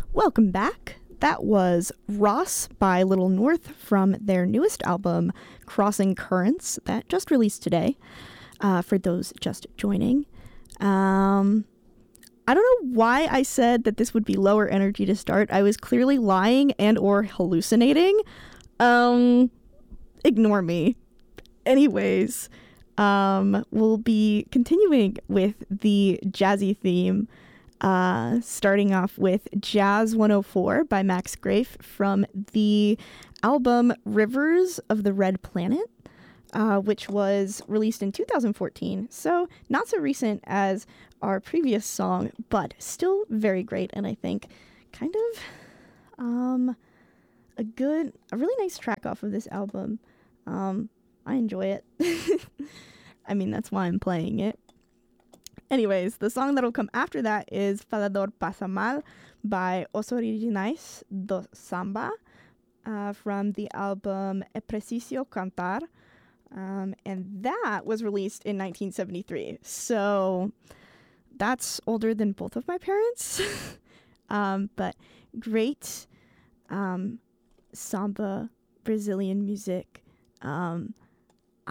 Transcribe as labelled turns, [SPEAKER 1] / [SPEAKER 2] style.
[SPEAKER 1] Welcome back. That was Ross by Little North from their newest album, Crossing Currents, that just released today, for those just joining. I don't know why I said that this would be lower energy to start. I was clearly lying and or hallucinating. Ignore me. Anyways, we'll be continuing with the jazzy theme, starting off with Jazz 104 by Max Graef from the album Rivers of the Red Planet, which was released in 2014. So not so recent as our previous song, but still very great. And I think kind of a really nice track off of this album. I enjoy it. I mean, that's why I'm playing it. Anyways, the song that'll come after that is Falador Pasa Mal by Os Originais do Samba, from the album É Preciso Cantar. And that was released in 1973. So that's older than both of my parents. But great samba Brazilian music.